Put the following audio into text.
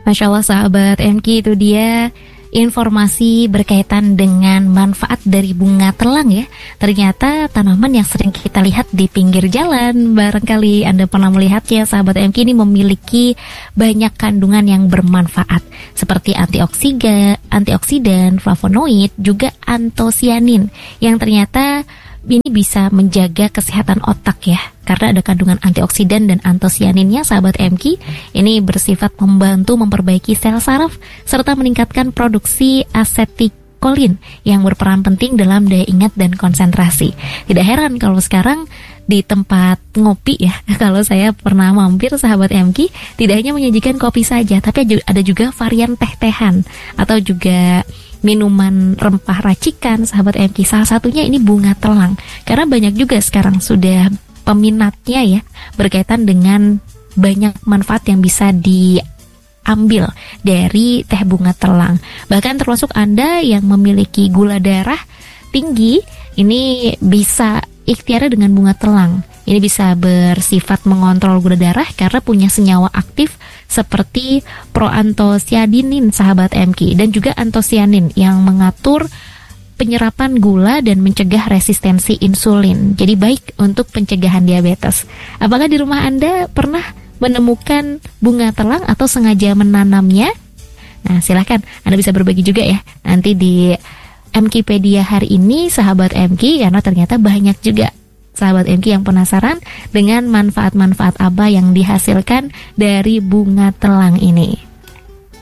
Masya Allah sahabat MK, itu dia informasi berkaitan dengan manfaat dari bunga telang ya. Ternyata tanaman yang sering kita lihat di pinggir jalan, barangkali Anda pernah melihatnya sahabat MK, ini memiliki banyak kandungan yang bermanfaat seperti antioksidan, flavonoid, juga antosianin yang ternyata ini bisa menjaga kesehatan otak ya, karena ada kandungan antioksidan dan antosianinnya sahabat MK. Ini bersifat membantu memperbaiki sel saraf serta meningkatkan produksi asetilkolin yang berperan penting dalam daya ingat dan konsentrasi. Tidak heran kalau sekarang di tempat ngopi ya, kalau saya pernah mampir sahabat MK, tidak hanya menyajikan kopi saja, tapi ada juga varian teh-tehan atau juga minuman rempah racikan sahabat MK. Salah satunya ini bunga telang, karena banyak juga sekarang sudah peminatnya ya, berkaitan dengan banyak manfaat yang bisa diambil dari teh bunga telang. Bahkan termasuk Anda yang memiliki gula darah tinggi, ini bisa ikhtiar dengan bunga telang. Ini bisa bersifat mengontrol gula darah karena punya senyawa aktif seperti proantosiadinin sahabat MK, dan juga antosianin yang mengatur penyerapan gula dan mencegah resistensi insulin. Jadi baik untuk pencegahan diabetes. Apakah di rumah Anda pernah menemukan bunga telang atau sengaja menanamnya? Nah, silahkan Anda bisa berbagi juga ya nanti di MKpedia hari ini sahabat MK, karena ternyata banyak juga sahabat MK yang penasaran dengan manfaat-manfaat apa yang dihasilkan dari bunga telang ini.